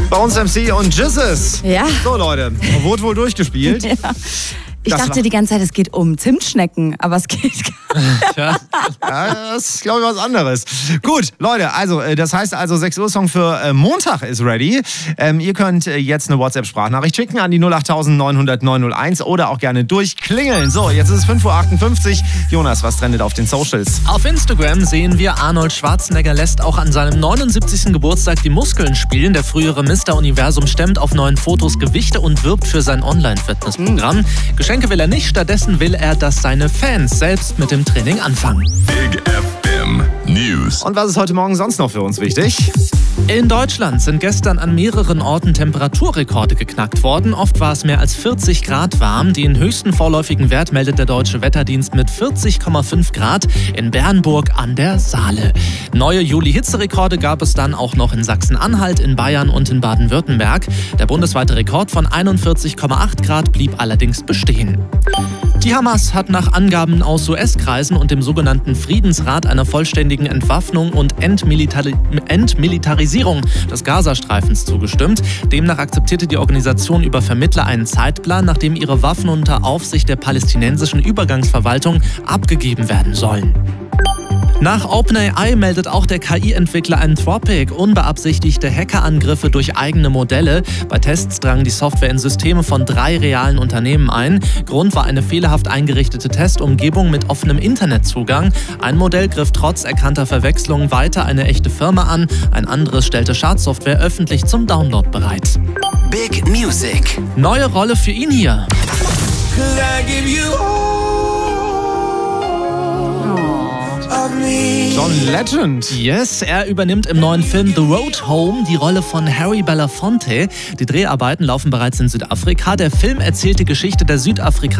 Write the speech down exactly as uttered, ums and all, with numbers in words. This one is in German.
Bei uns M C und Jizzes. Ja. So Leute, wurde wohl durchgespielt. Ja. Ich Das dachte war- die ganze Zeit, es geht um Zimtschnecken, aber es geht gar nicht. Ja, das ist, glaube ich, was anderes. Gut, Leute, also äh, das heißt also, sechs Uhr Song für äh, Montag ist ready. Ähm, ihr könnt äh, jetzt eine WhatsApp-Sprachnachricht schicken an die null acht neun null null neun null eins oder auch gerne durchklingeln. So, jetzt ist es fünf Uhr achtundfünfzig. Jonas, was trendet auf den Socials? Auf Instagram sehen wir, Arnold Schwarzenegger lässt auch an seinem neunundsiebzigsten Geburtstag die Muskeln spielen. Der frühere Mister Universum stemmt auf neuen Fotos Gewichte und wirbt für sein Online-Fitnessprogramm. Geschenke will er nicht, stattdessen will er, dass seine Fans selbst mit dem Training anfangen. Big F M News. Und was ist heute Morgen sonst noch für uns wichtig? In Deutschland sind gestern an mehreren Orten Temperaturrekorde geknackt worden. Oft war es mehr als vierzig Grad warm. Den höchsten vorläufigen Wert meldet der Deutsche Wetterdienst mit vierzig Komma fünf Grad in Bernburg an der Saale. Neue Juli-Hitzerekorde gab es dann auch noch in Sachsen-Anhalt, in Bayern und in Baden-Württemberg. Der bundesweite Rekord von einundvierzig Komma acht Grad blieb allerdings bestehen. Die Hamas hat nach Angaben aus U S-Kreisen und dem sogenannten Friedensrat einer vollständigen Entwaffnung und Entmilitari- Entmilitarisierung des Gazastreifens zugestimmt. Demnach akzeptierte die Organisation über Vermittler einen Zeitplan, nachdem ihre Waffen unter Aufsicht der palästinensischen Übergangsverwaltung abgegeben werden sollen. Nach OpenAI meldet auch der K I-Entwickler Anthropic unbeabsichtigte Hackerangriffe durch eigene Modelle. Bei Tests drang die Software in Systeme von drei realen Unternehmen ein. Grund war eine fehlerhaft eingerichtete Testumgebung mit offenem Internetzugang. Ein Modell griff trotz erkannter Verwechslung weiter eine echte Firma an. Ein anderes stellte Schadsoftware öffentlich zum Download bereit. Big Music. Neue Rolle für ihn hier. John Legend. Yes, er übernimmt im neuen Film The Road Home die Rolle von Harry Belafonte. Die Dreharbeiten laufen bereits in Südafrika. Der Film erzählt die Geschichte der Südafrikaner